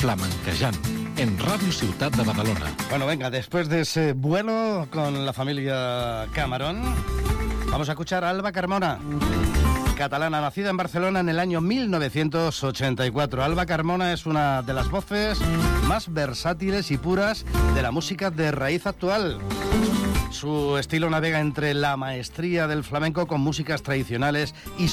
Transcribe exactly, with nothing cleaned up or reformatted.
Flamenquejant, en Radio Ciutat de Badalona. Bueno, venga, después de ese vuelo con la familia Camarón, vamos a escuchar a Alba Carmona, catalana, nacida en Barcelona en el año mil novecientos ochenta y cuatro. Alba Carmona es una de las voces más versátiles y puras de la música de raíz actual. Su estilo navega entre la maestría del flamenco con músicas tradicionales y